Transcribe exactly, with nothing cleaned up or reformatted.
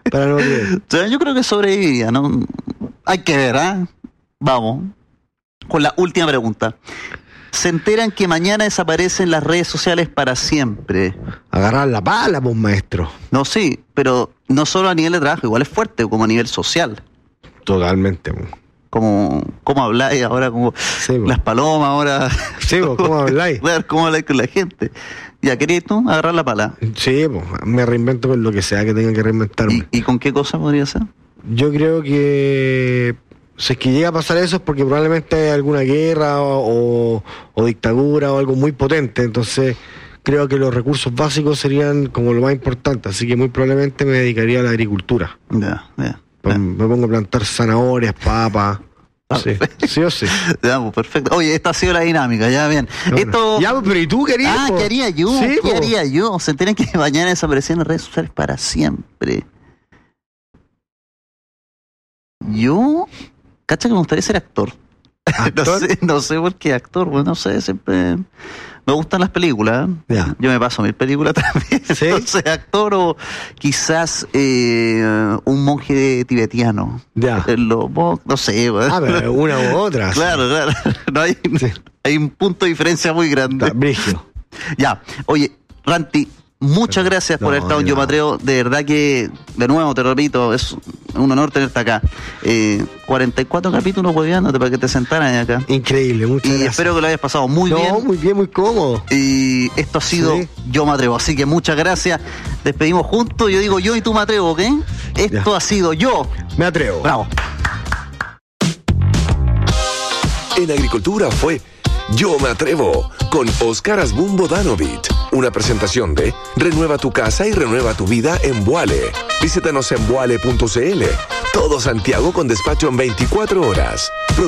Para no creer. Yo creo que sobreviviría, ¿no? Hay que ver, ¿ah? ¿eh? Vamos. Con la última pregunta. Se enteran que mañana desaparecen las redes sociales para siempre. Agarrar la pala, pues, maestro. No, sí, pero no solo a nivel de trabajo, igual es fuerte, como a nivel social. Totalmente, pues. Como, ¿cómo habláis ahora? Como sí, pues. Las palomas ahora. Sí, pues, ¿cómo habláis? ¿Cómo habláis con la gente? ¿Ya querías tú agarrar la pala? Sí, pues, me reinvento con lo que sea que tenga que reinventarme. ¿Y, y con qué cosa podría ser? Yo creo que si es que llega a pasar eso es porque probablemente hay alguna guerra o, o, o dictadura o algo muy potente, entonces creo que los recursos básicos serían como lo más importante, así que muy probablemente me dedicaría a la agricultura. Ya, ya. Yeah. Me pongo a plantar zanahorias, papas. Sí, sí o sí. Ya, pues, perfecto. Oye, esta ha sido la dinámica, ya bien. No, Esto... Ya, pero ¿y tú querías? Ah, po? ¿qué haría yo? Sí, ¿Qué po. haría yo? Se tienen que mañana desaparecer en las redes sociales para siempre. Yo, cacha que me gustaría ser actor. ¿Actor? no, sé, no sé por qué actor, pues no sé, siempre me gustan las películas. Ya. Yo me paso mil películas también. ¿Sí? No sé, actor o quizás eh, un monje tibetiano. Ya. Lo, no sé. Ah, pero una u otra. Claro, sí. claro. No hay, Sí. hay un punto de diferencia muy grande. Está brígido. Ya, oye, Ranti, muchas gracias por No, haber estado en de Yo Me nada. Atrevo. De verdad que, de nuevo, te repito, es un honor tenerte acá. Eh, cuarenta y cuatro capítulos hueveándote para que te sentaran acá. Increíble, muchas Y gracias. espero que lo hayas pasado muy no, bien. muy bien, muy cómodo. Y esto ha sido Sí. Yo Me Atrevo. Así que muchas gracias. Despedimos juntos. Yo digo yo y tú me atrevo, ¿ok? Esto Ya. ha sido Yo. Me atrevo. Bravo. En agricultura fue Yo Me Atrevo con Óscar Asbun Vodanovic. Una presentación de Renueva tu casa y renueva tu vida en Vuale. Visítanos en vuale punto c l. Todo Santiago con despacho en veinticuatro horas.